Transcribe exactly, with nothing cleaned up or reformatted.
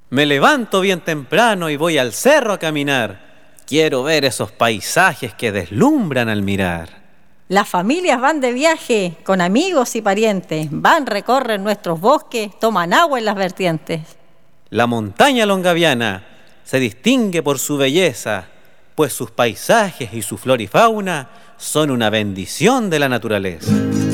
Me levanto bien temprano y voy al cerro a caminar. Quiero ver esos paisajes que deslumbran al mirar. Las familias van de viaje con amigos y parientes, van, recorren nuestros bosques, toman agua en las vertientes. La montaña longaviana se distingue por su belleza, pues sus paisajes y su flora y fauna son una bendición de la naturaleza.